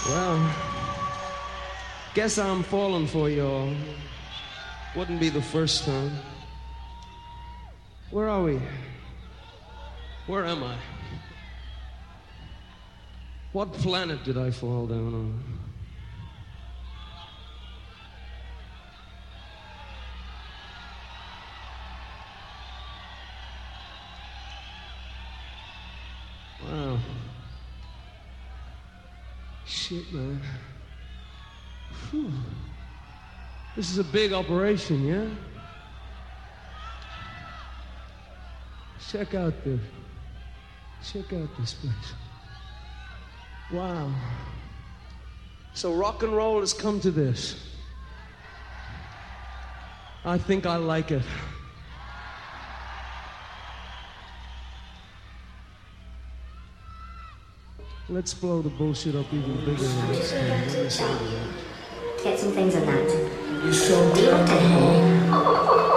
Well, guess I'm falling for you all. Wouldn't be the first time. Where are we? Where am I? What planet did I fall down on? Wow. Shit, man. Whew. This is a big operation, yeah? Check out this place. Wow. So rock and roll has come to this. I think I like it. Let's blow the bullshit up even bigger than this time. Let me say to that. Get some things in that. You're so good.